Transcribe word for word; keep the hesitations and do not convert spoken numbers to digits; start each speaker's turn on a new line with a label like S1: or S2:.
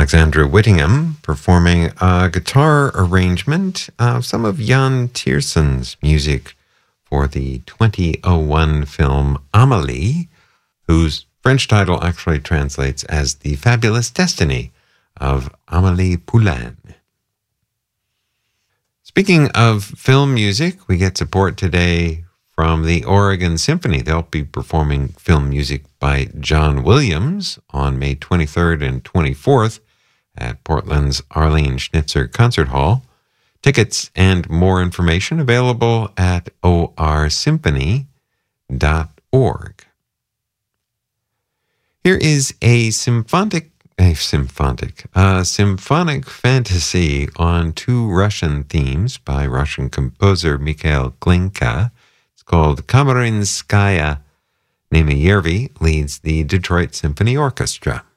S1: Alexandra Whittingham performing a guitar arrangement of some of Jan Tiersen's music for the twenty oh one film Amélie, whose French title actually translates as The Fabulous Destiny of Amélie Poulain. Speaking of film music, we get support today from the Oregon Symphony. They'll be performing film music by John Williams on May twenty-third and twenty-fourth at Portland's Arlene Schnitzer Concert Hall. Tickets and more information available at o r symphony dot org. Here is a symphonic, a symphonic, a symphonic fantasy on two Russian themes by Russian composer Mikhail Glinka. It's called Kamarinskaya. Nemyervi leads the Detroit Symphony Orchestra.